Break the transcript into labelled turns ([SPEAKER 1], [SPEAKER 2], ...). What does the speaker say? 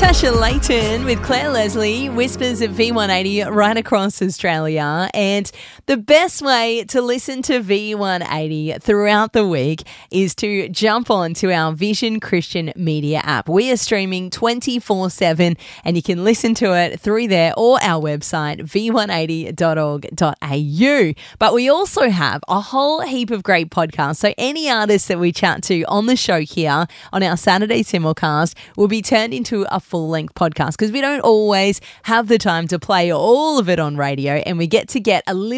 [SPEAKER 1] Tasha Layton with Claire Leslie, Whispers of V180 right across Australia. And the best way to listen to V180 throughout the week is to jump on to our Vision Christian Media app. We are streaming 24/7 and you can listen to it through there or our website, v180.org.au. But we also have a whole heap of great podcasts. So any artists that we chat to on the show here on our Saturday simulcast will be turned into a full-length podcast because we don't always have the time to play all of it on radio, and we get to get a little